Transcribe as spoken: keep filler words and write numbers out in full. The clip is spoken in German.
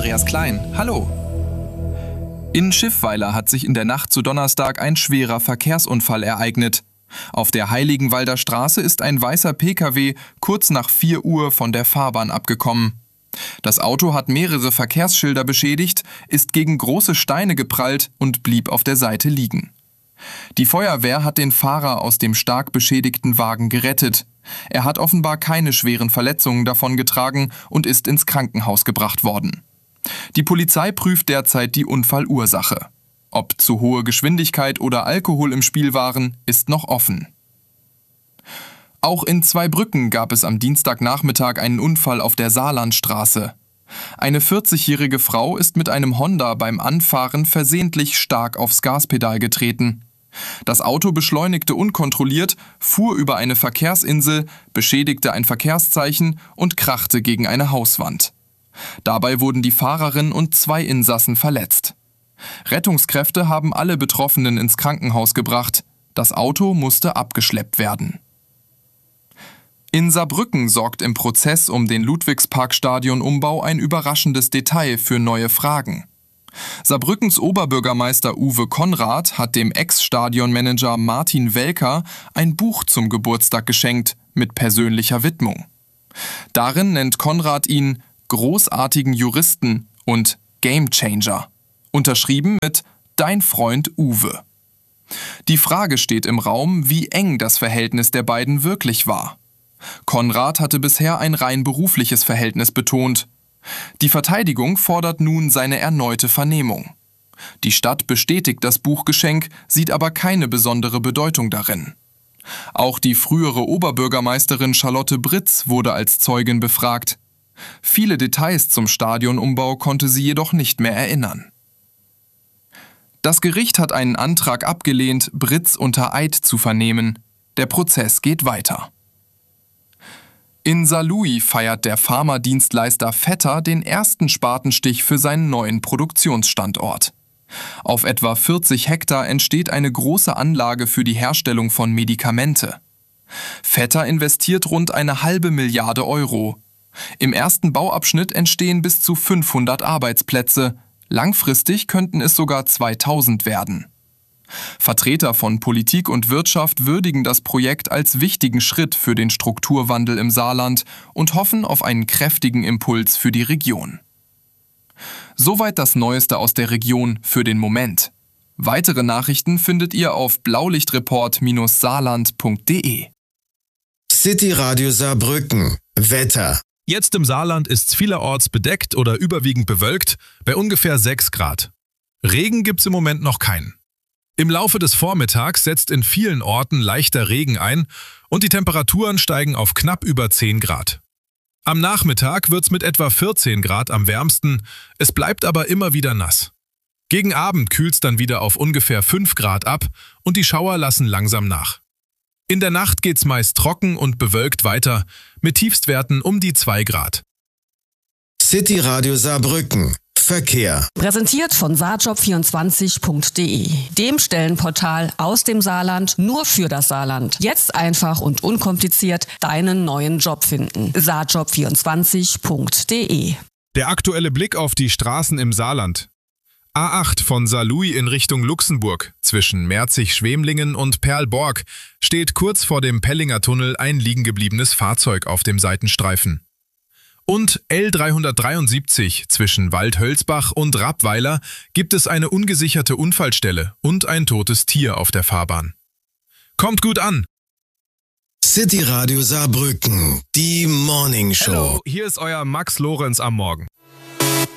Andreas Klein. Hallo. In Schiffweiler hat sich in der Nacht zu Donnerstag ein schwerer Verkehrsunfall ereignet. Auf der Heiligenwalder Straße ist ein weißer P K W kurz nach vier Uhr von der Fahrbahn abgekommen. Das Auto hat mehrere Verkehrsschilder beschädigt, ist gegen große Steine geprallt und blieb auf der Seite liegen. Die Feuerwehr hat den Fahrer aus dem stark beschädigten Wagen gerettet. Er hat offenbar keine schweren Verletzungen davongetragen und ist ins Krankenhaus gebracht worden. Die Polizei prüft derzeit die Unfallursache. Ob zu hohe Geschwindigkeit oder Alkohol im Spiel waren, ist noch offen. Auch in Zweibrücken gab es am Dienstagnachmittag einen Unfall auf der Saarlandstraße. Eine vierzigjährige Frau ist mit einem Honda beim Anfahren versehentlich stark aufs Gaspedal getreten. Das Auto beschleunigte unkontrolliert, fuhr über eine Verkehrsinsel, beschädigte ein Verkehrszeichen und krachte gegen eine Hauswand. Dabei wurden die Fahrerin und zwei Insassen verletzt. Rettungskräfte haben alle Betroffenen ins Krankenhaus gebracht. Das Auto musste abgeschleppt werden. In Saarbrücken sorgt im Prozess um den Ludwigspark-Stadionumbau ein überraschendes Detail für neue Fragen. Saarbrückens Oberbürgermeister Uwe Konrad hat dem Ex-Stadionmanager Martin Welker ein Buch zum Geburtstag geschenkt mit persönlicher Widmung. Darin nennt Konrad ihn großartigen Juristen und Gamechanger, unterschrieben mit Dein Freund Uwe. Die Frage steht im Raum, wie eng das Verhältnis der beiden wirklich war. Konrad hatte bisher ein rein berufliches Verhältnis betont. Die Verteidigung fordert nun seine erneute Vernehmung. Die Stadt bestätigt das Buchgeschenk, sieht aber keine besondere Bedeutung darin. Auch die frühere Oberbürgermeisterin Charlotte Britz wurde als Zeugin befragt. Viele Details zum Stadionumbau konnte sie jedoch nicht mehr erinnern. Das Gericht hat einen Antrag abgelehnt, Britz unter Eid zu vernehmen. Der Prozess geht weiter. In Saarlouis feiert der Pharmadienstleister Vetter den ersten Spatenstich für seinen neuen Produktionsstandort. Auf etwa vierzig Hektar entsteht eine große Anlage für die Herstellung von Medikamente. Vetter investiert rund eine halbe Milliarde Euro. Im ersten Bauabschnitt entstehen bis zu fünfhundert Arbeitsplätze. Langfristig könnten es sogar zweitausend werden. Vertreter von Politik und Wirtschaft würdigen das Projekt als wichtigen Schritt für den Strukturwandel im Saarland und hoffen auf einen kräftigen Impuls für die Region. Soweit das Neueste aus der Region für den Moment. Weitere Nachrichten findet ihr auf blaulichtreport Bindestrich saarland Punkt de. City Radio Saarbrücken. Wetter. Jetzt im Saarland ist's vielerorts bedeckt oder überwiegend bewölkt bei ungefähr sechs Grad. Regen gibt's im Moment noch keinen. Im Laufe des Vormittags setzt in vielen Orten leichter Regen ein und die Temperaturen steigen auf knapp über zehn Grad. Am Nachmittag wird's mit etwa vierzehn Grad am wärmsten, es bleibt aber immer wieder nass. Gegen Abend kühlt's dann wieder auf ungefähr fünf Grad ab und die Schauer lassen langsam nach. In der Nacht geht's meist trocken und bewölkt weiter, mit Tiefstwerten um die zwei Grad. City Radio Saarbrücken. Verkehr. Präsentiert von saarjob vierundzwanzig Punkt de, dem Stellenportal aus dem Saarland nur für das Saarland. Jetzt einfach und unkompliziert deinen neuen Job finden. saarjob vierundzwanzig Punkt de. Der aktuelle Blick auf die Straßen im Saarland. A acht von Saarlouis in Richtung Luxemburg, zwischen Merzig-Schwemlingen und Perlborg, steht kurz vor dem Pellinger Tunnel ein liegengebliebenes Fahrzeug auf dem Seitenstreifen. Und L dreihundertdreiundsiebzig zwischen Waldhölzbach und Rappweiler gibt es eine ungesicherte Unfallstelle und ein totes Tier auf der Fahrbahn. Kommt gut an! City Radio Saarbrücken, die Morning Show. Hallo, hier ist euer Max Lorenz am Morgen.